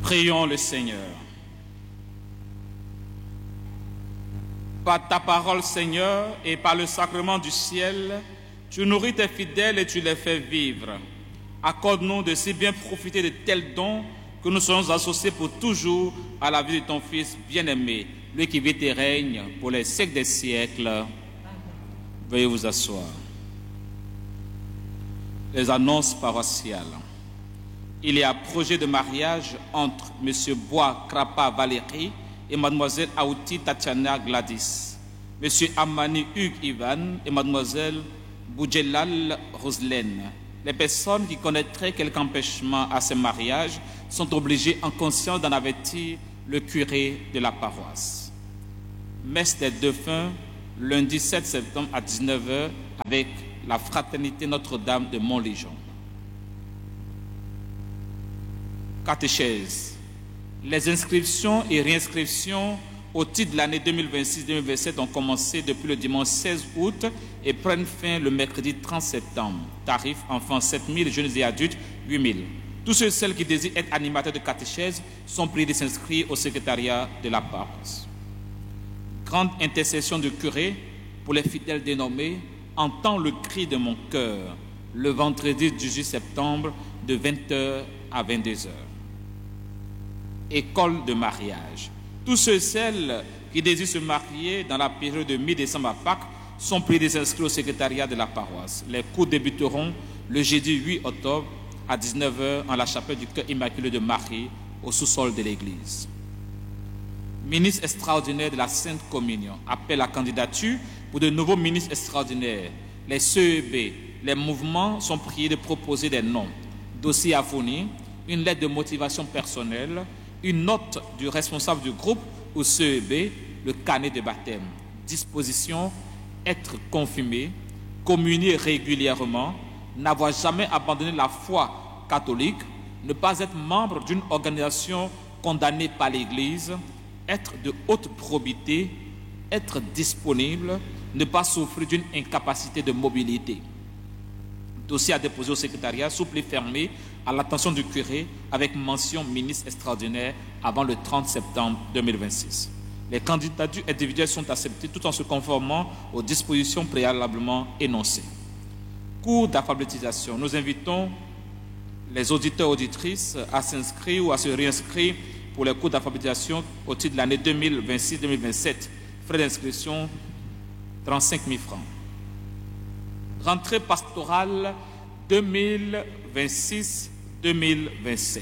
Prions le Seigneur. Par ta parole, Seigneur, et par le sacrement du ciel, tu nourris tes fidèles et tu les fais vivre. Accorde-nous de si bien profiter de tels dons que nous soyons associés pour toujours à la vie de ton Fils bien-aimé, lui qui vit et règne pour les siècles des siècles. Veuillez vous asseoir. Les annonces paroissiales. Il y a projet de mariage entre M. Bois Krapa Valérie et Mademoiselle Aouti Tatiana Gladys, M. Amani Hugues Ivan et Mademoiselle Boudjelal Roselaine. Les personnes qui connaîtraient quelque empêchement à ce mariage sont obligées en conscience d'en avertir le curé de la paroisse. Messe des défunts, lundi 7 septembre à 19h avec la Fraternité Notre-Dame de Montlégion. Catéchèse. Les inscriptions et réinscriptions au titre de l'année 2026-2027 ont commencé depuis le dimanche 16 août et prennent fin le mercredi 30 septembre. Tarif enfants 7 000, jeunes et adultes 8 000. Tous ceux et celles qui désirent être animateurs de catéchèse sont priés de s'inscrire au secrétariat de la paroisse. Grande intercession du curé pour les fidèles dénommés. Entends le cri de mon cœur le vendredi 18 septembre de 20h à 22h. École de mariage. Tous ceux et celles qui désirent se marier dans la période de mi-décembre à Pâques sont priés de s'inscrire au secrétariat de la paroisse. Les cours débuteront le jeudi 8 octobre à 19h en la chapelle du Cœur Immaculé de Marie au sous-sol de l'église. Ministre extraordinaire de la Sainte Communion. Appel à candidature pour de nouveaux ministres extraordinaires. Les CEB, les mouvements sont priés de proposer des noms. Dossier à fournir, une lettre de motivation personnelle, une note du responsable du groupe ou CEB, le carnet de baptême. Disposition, être confirmé, communier régulièrement, n'avoir jamais abandonné la foi catholique, ne pas être membre d'une organisation condamnée par l'Église, être de haute probité, être disponible, ne pas souffrir d'une incapacité de mobilité. Dossier à déposer au secrétariat, souple et fermé, à l'attention du curé, avec mention ministre extraordinaire avant le 30 septembre 2026. Les candidatures individuelles sont acceptées tout en se conformant aux dispositions préalablement énoncées. Cours d'alphabétisation. Nous invitons les auditeurs et auditrices à s'inscrire ou à se réinscrire pour les cours d'alphabétisation au titre de l'année 2026-2027. Frais d'inscription, 35 000 francs. Rentrée pastorale 2026-2027.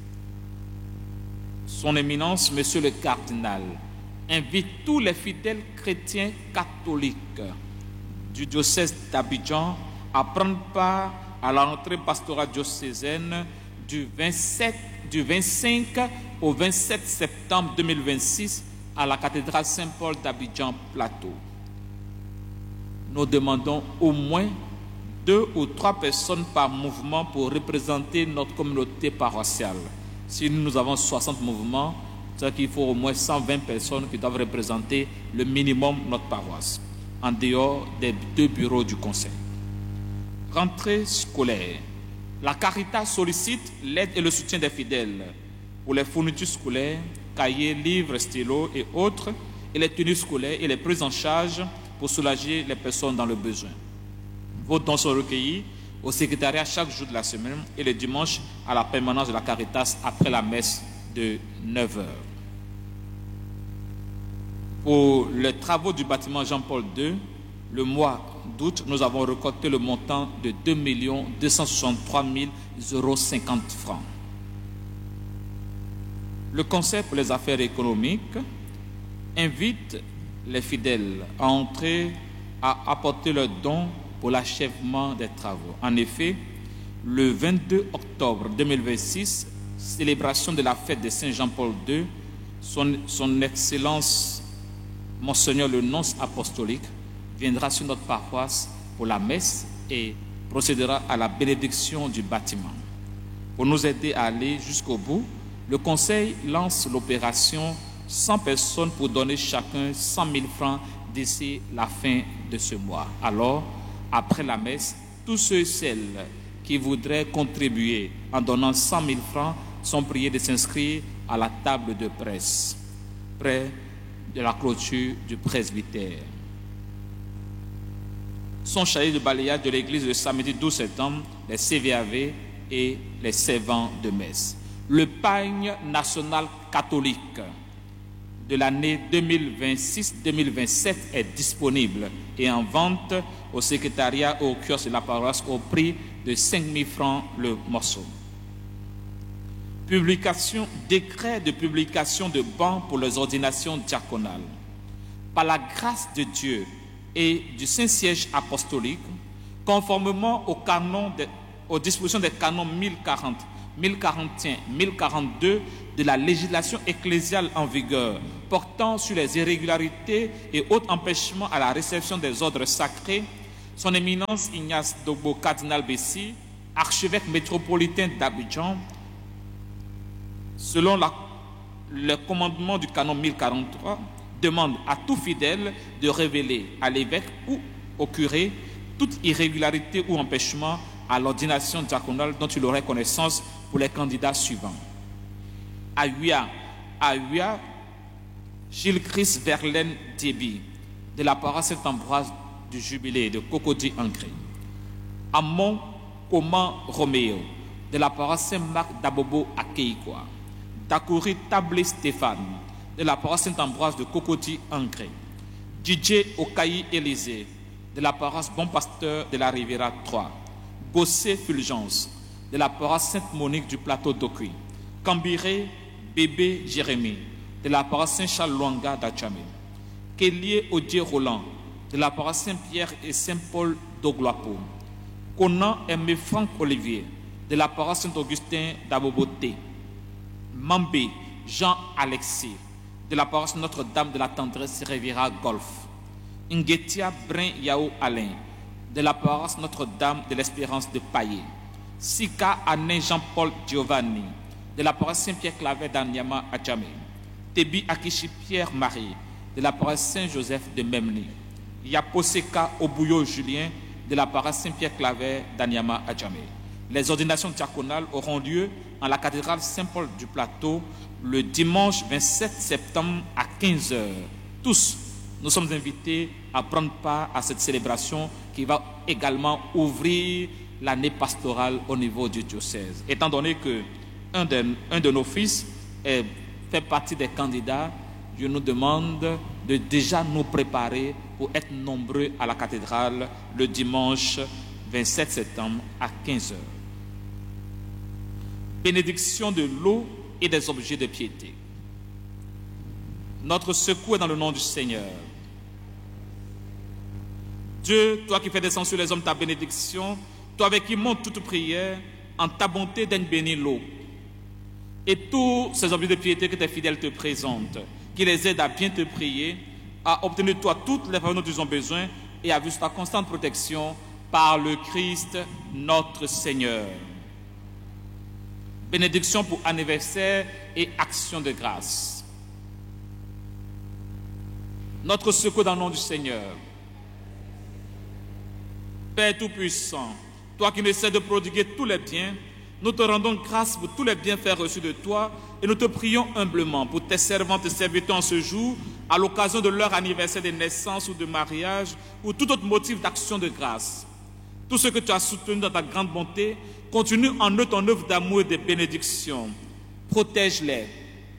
Son Éminence, Monsieur le Cardinal, invite tous les fidèles chrétiens catholiques du diocèse d'Abidjan à prendre part à la rentrée pastorale diocésaine du 25 au 27 septembre 2026 à la cathédrale Saint-Paul d'Abidjan Plateau. Nous demandons au moins 2 ou 3 personnes par mouvement pour représenter notre communauté paroissiale. Si nous avons 60 mouvements, c'est qu'il faut au moins 120 personnes qui doivent représenter le minimum notre paroisse, en dehors des 2 bureaux du conseil. Rentrée scolaire. La Caritas sollicite l'aide et le soutien des fidèles pour les fournitures scolaires, cahiers, livres, stylos et autres, et les tenues scolaires et les prises en charge pour soulager les personnes dans le besoin. Vos dons sont recueillis au secrétariat chaque jour de la semaine et le dimanche à la permanence de la Caritas après la messe de 9h. Pour les travaux du bâtiment Jean-Paul II, le mois d'août, nous avons récolté le montant de 2 263 050 francs. Le Conseil pour les affaires économiques invite les fidèles à entrer, à apporter leurs dons pour l'achèvement des travaux. En effet, le 22 octobre 2026, célébration de la fête de Saint Jean-Paul II, son Excellence Monseigneur le nonce apostolique viendra sur notre paroisse pour la messe et procédera à la bénédiction du bâtiment. Pour nous aider à aller jusqu'au bout, le Conseil lance l'opération 100 personnes pour donner chacun 100 000 francs d'ici la fin de ce mois. Alors, après la messe, tous ceux et celles qui voudraient contribuer en donnant 100 000 francs sont priés de s'inscrire à la table de presse, près de la clôture du presbytère. Sont chargés de balayage de l'église le samedi 12 septembre, les CVAV et les servants de messe. Le pagne national catholique de l'année 2026-2027 est disponible et en vente au secrétariat ou au kiosque de la paroisse au prix de 5 000 francs le morceau. Décret de publication de bans pour les ordinations diaconales. Par la grâce de Dieu et du Saint-Siège apostolique, conformément aux dispositions des canons 1040, 1041, 1042 de la législation ecclésiale en vigueur portant sur les irrégularités et autres empêchements à la réception des ordres sacrés, son éminence Ignace Dogbo, cardinal Bessi, archevêque métropolitain d'Abidjan, selon le commandement du canon 1043, demande à tout fidèle de révéler à l'évêque ou au curé toute irrégularité ou empêchement à l'ordination diaconale dont il aurait connaissance pour les candidats suivants. À Huya, Gilles-Christ Verlaine Déby, de la paroisse Saint-Ambroise du Jubilé de Cocody-Angré. À Mont-Coman Roméo, de la paroisse Saint-Marc d'Abobo à Keikwa. Dakouri Tablé Stéphane, de la paroisse Saint-Ambroise de Cocody-Angré. Didier Okaï Élysée, de la paroisse Bon Pasteur de la Riviera 3. Bossé Fulgence, de la paroisse Sainte-Monique du plateau d'Okui. Cambiré Bébé Jérémie, de la paroisse Saint-Charles-Luanga d'Adjamé. Kélié Odier Roland, de la paroisse Saint-Pierre et Saint-Paul d'Ogloapo. Conan Aimé Franck Olivier, de la paroisse Saint-Augustin d'Aboboté. Mambé Jean-Alexis, de la paroisse Notre-Dame de la Tendresse Riviera Golf. Nguetia Brin Yao Alain, de la paroisse Notre-Dame de l'Espérance de Paillé. Sika Ané Jean-Paul Giovanni, de la paroisse Saint-Pierre-Claver d'Anyama à Djamé. Tebi Akishi Pierre-Marie, de la paroisse Saint-Joseph de Memni. Yaposeka Obouyo Julien, de la paroisse Saint-Pierre-Claver d'Anyama à Djamé. Les ordinations diaconales auront lieu en la cathédrale Saint-Paul du Plateau le dimanche 27 septembre à 15 h. Tous, nous sommes invités à prendre part à cette célébration qui va également ouvrir l'année pastorale au niveau du diocèse. Étant donné que un de nos fils fait partie des candidats, je nous demande de déjà nous préparer pour être nombreux à la cathédrale le dimanche 27 septembre à 15 h. Bénédiction de l'eau et des objets de piété. Notre secours est dans le nom du Seigneur. Dieu, toi qui fais descendre sur les hommes ta bénédiction, toi avec qui monte toute prière, en ta bonté daigne bénir l'eau. Et tous ces objets de piété que tes fidèles te présentent, qui les aident à bien te prier, à obtenir de toi toutes les faveurs dont ils ont besoin et à vivre ta constante protection par le Christ notre Seigneur. Bénédiction pour anniversaire et action de grâce. Notre secours dans le nom du Seigneur. Père Tout-Puissant, toi qui ne cesses de prodiguer tous les biens, nous te rendons grâce pour tous les bienfaits reçus de toi et nous te prions humblement pour tes servantes et serviteurs en ce jour, à l'occasion de leur anniversaire de naissance ou de mariage ou tout autre motif d'action de grâce. Tout ce que tu as soutenu dans ta grande bonté, continue en eux ton œuvre d'amour et de bénédiction. Protège-les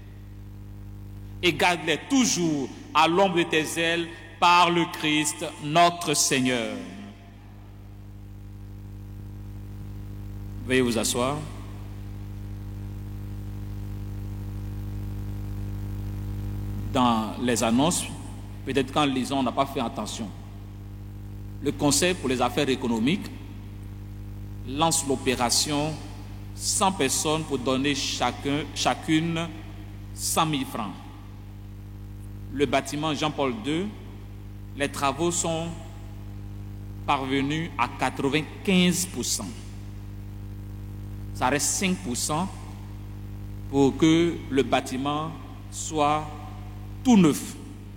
et garde-les toujours à l'ombre de tes ailes par le Christ notre Seigneur. Veuillez vous asseoir. Dans les annonces, peut-être qu'en lisant, on n'a pas fait attention. Le Conseil pour les affaires économiques lance l'opération 100 personnes pour donner chacune 100 000 francs. Le bâtiment Jean-Paul II, les travaux sont parvenus à 95%. Ça reste 5% pour que le bâtiment soit tout neuf.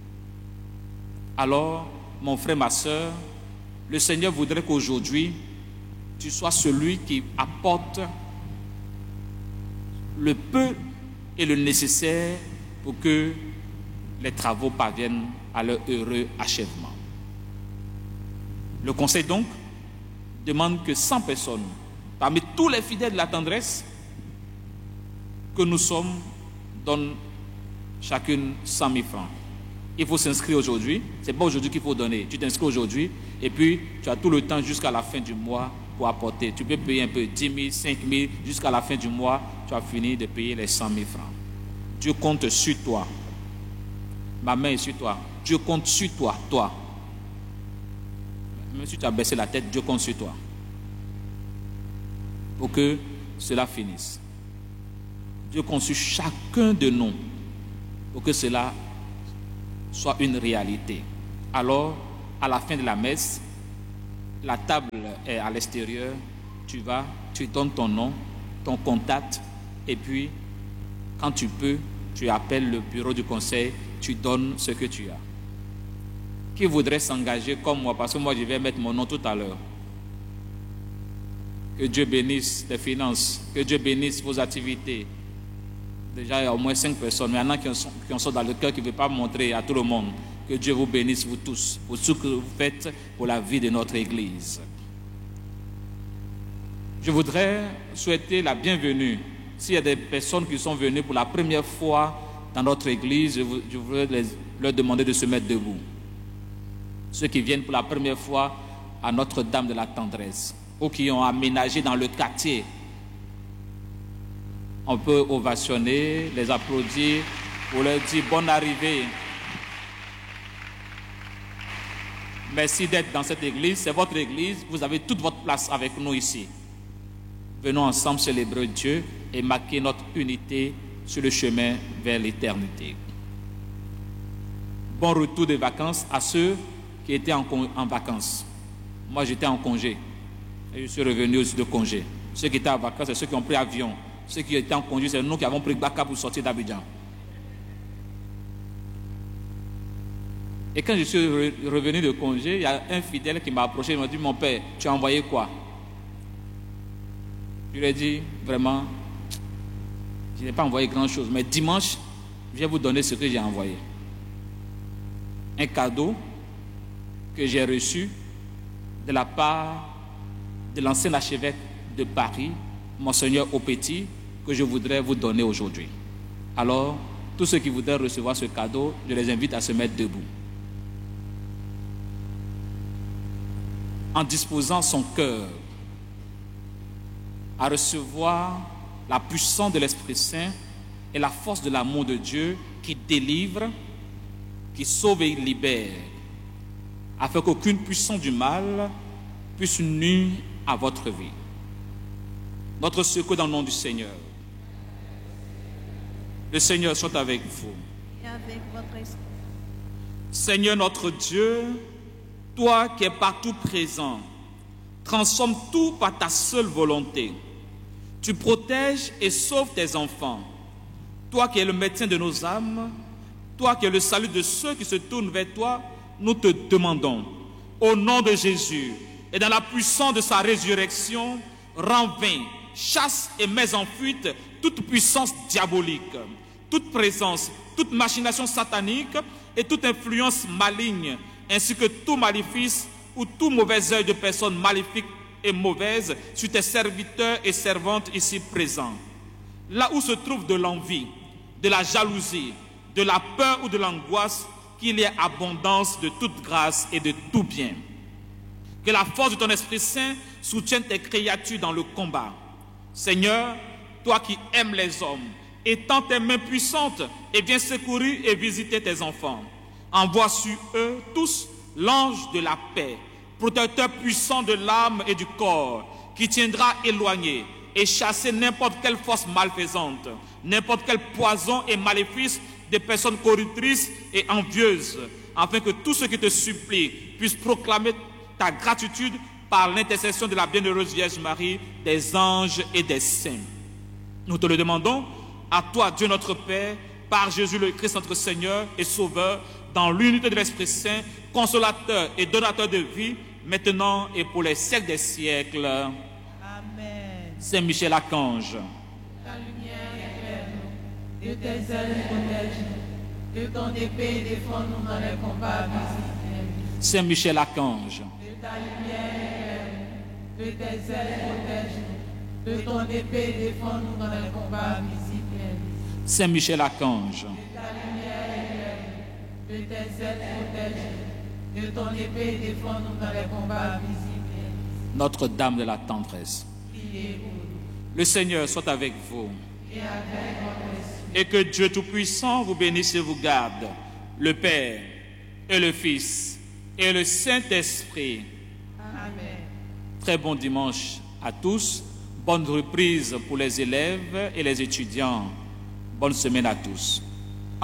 Alors, mon frère, ma soeur, le Seigneur voudrait qu'aujourd'hui, tu sois celui qui apporte le peu et le nécessaire pour que les travaux parviennent à leur heureux achèvement. Le conseil donc demande que 100 personnes, parmi tous les fidèles de la tendresse que nous sommes, donnent chacune 100 000 francs. Il faut s'inscrire aujourd'hui. Ce n'est pas aujourd'hui qu'il faut donner. Tu t'inscris aujourd'hui et puis tu as tout le temps jusqu'à la fin du mois pour apporter. Tu peux payer un peu, 10 000, 5 000, jusqu'à la fin du mois, tu as fini de payer les 100 000 francs. Dieu compte sur toi. Ma main est sur toi. Dieu compte sur toi, toi. Même si tu as baissé la tête, Dieu compte sur toi. Pour que cela finisse. Dieu compte sur chacun de nous. Pour que cela soit une réalité. Alors, à la fin de la messe, la table est à l'extérieur. Tu vas, tu donnes ton nom, ton contact, et puis, quand tu peux, tu appelles le bureau du conseil, tu donnes ce que tu as. Qui voudrait s'engager comme moi, parce que moi je vais mettre mon nom tout à l'heure. Que Dieu bénisse les finances, que Dieu bénisse vos activités. Déjà il y a au moins 5 personnes, mais il y en a qui en sont dans le cœur, qui ne veulent pas montrer à tout le monde. Que Dieu vous bénisse vous tous, pour tout ce que vous faites pour la vie de notre Église. Je voudrais souhaiter la bienvenue. S'il y a des personnes qui sont venues pour la première fois dans notre Église, je voudrais leur demander de se mettre debout. Ceux qui viennent pour la première fois à Notre-Dame de la Tendresse, ou qui ont aménagé dans le quartier, on peut ovationner, les applaudir pour leur dire bonne arrivée. Merci d'être dans cette église, c'est votre église, vous avez toute votre place avec nous ici. Venons ensemble célébrer Dieu et marquer notre unité sur le chemin vers l'éternité. Bon retour de vacances à ceux qui étaient en vacances. Moi, j'étais en congé et je suis revenu aussi de congé. Ceux qui étaient en vacances, c'est ceux qui ont pris avion. Ceux qui étaient en congé, c'est nous qui avons pris Baka pour sortir d'Abidjan. Et quand je suis revenu de congé, il y a un fidèle qui m'a approché, il m'a dit, mon père, tu as envoyé quoi? Je lui ai dit, vraiment, je n'ai pas envoyé grand-chose, mais dimanche, je vais vous donner ce que j'ai envoyé. Un cadeau que j'ai reçu de la part de l'ancien archevêque de Paris, Monseigneur Aupetit, que je voudrais vous donner aujourd'hui. Alors, tous ceux qui voudraient recevoir ce cadeau, je les invite à se mettre debout. En disposant son cœur à recevoir la puissance de l'Esprit Saint et la force de l'amour de Dieu qui délivre, qui sauve et libère, afin qu'aucune puissance du mal puisse nuire à votre vie. Notre secours dans le nom du Seigneur. Le Seigneur soit avec vous. Et avec votre esprit. Seigneur notre Dieu, toi qui es partout présent, transforme tout par ta seule volonté. Tu protèges et sauves tes enfants. Toi qui es le médecin de nos âmes, toi qui es le salut de ceux qui se tournent vers toi, nous te demandons, au nom de Jésus et dans la puissance de sa résurrection, rends vain, chasse et mets en fuite toute puissance diabolique, toute présence, toute machination satanique et toute influence maligne, ainsi que tout maléfice ou tout mauvais œil de personnes maléfiques et mauvaises sur tes serviteurs et servantes ici présents. Là où se trouve de l'envie, de la jalousie, de la peur ou de l'angoisse, qu'il y ait abondance de toute grâce et de tout bien. Que la force de ton Esprit Saint soutienne tes créatures dans le combat. Seigneur, toi qui aimes les hommes, étends tes mains puissantes et viens secourir et visiter tes enfants. Envoie sur eux tous l'ange de la paix, protecteur puissant de l'âme et du corps, qui tiendra éloigné et chasser n'importe quelle force malfaisante, n'importe quel poison et maléfice des personnes corruptrices et envieuses, afin que tous ceux qui te supplient puissent proclamer ta gratitude par l'intercession de la bienheureuse Vierge Marie, des anges et des saints. Nous te le demandons, à toi, Dieu notre Père, par Jésus le Christ notre Seigneur et Sauveur, dans l'unité de l'Esprit Saint, consolateur et donateur de vie, maintenant et pour les siècles des siècles. Amen. Saint Michel Archange, Ta lumière De tes ailes protège-nous. De ton épée défends-nous dans les combats visibles. Saint Michel Archange. De ta lumière éclaire-nous. De tes ailes protège-nous. De ton épée défends-nous dans les combats visibles. Saint Michel Archange. De ta lumière éclaire-nous. De tes ailes protège-nous. De ton épée défends-nous dans les combats visibles. Notre-Dame de la tendresse. Priez pour nous. Le Seigneur soit avec vous. Et avec votre esprit. Et que Dieu Tout-Puissant vous bénisse et vous garde, le Père et le Fils et le Saint-Esprit. Amen. Très bon dimanche à tous. Bonne reprise pour les élèves et les étudiants. Bonne semaine à tous.